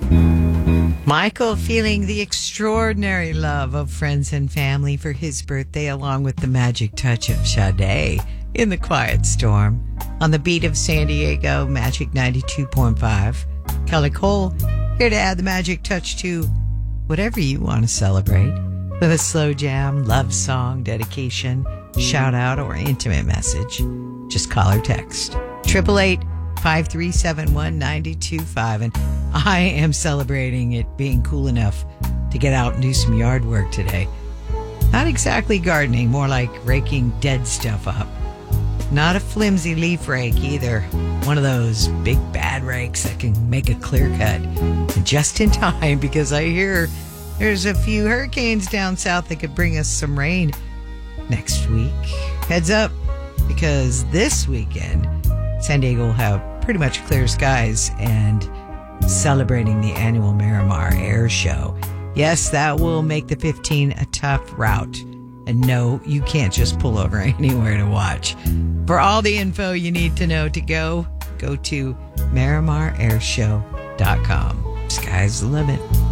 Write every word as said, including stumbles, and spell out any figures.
Michael feeling the extraordinary love of friends and family for his birthday, along with the magic touch of Sade in The Quiet Storm. On the beat of San Diego, Magic ninety-two point five. Kelly Cole, here to add the magic touch to whatever you want to celebrate with a slow jam, love song, dedication, shout out, or intimate message. Just call or text eight eight eight, five three seven, one nine two five. And I am celebrating it being cool enough to get out and do some yard work today. Not exactly gardening, more like raking dead stuff up. Not a flimsy leaf rake either. One of those big bad rakes that can make a clear cut. And just in time, because I hear there's a few hurricanes down south that could bring us some rain next week. Heads up, because this weekend, San Diego will have pretty much clear skies and celebrating the annual Miramar Air Show. Yes, that will make the fifteen a tough route. And no, you can't just pull over anywhere to watch. For all the info you need to know to go, go to Miramar Air Show dot com. Sky's the limit.